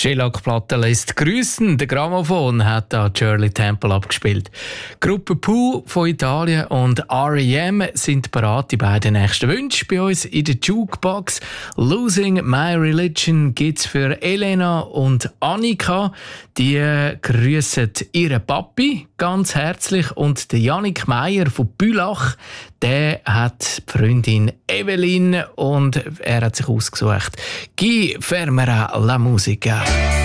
Schellackplatte lässt grüßen. Der Grammophon hat da Shirley Temple abgespielt. Gruppe Pooh von Italien und R.E.M. sind bereit. Die beiden nächsten Wünsche bei uns in der Jukebox. Losing My Religion gibt's für Elena und Annika. Die grüssen ihren Papi ganz herzlich und der Jannik Meier von Bülach, der hat die Freundin Evelyn und er hat sich ausgesucht «Qui fermerà la musica».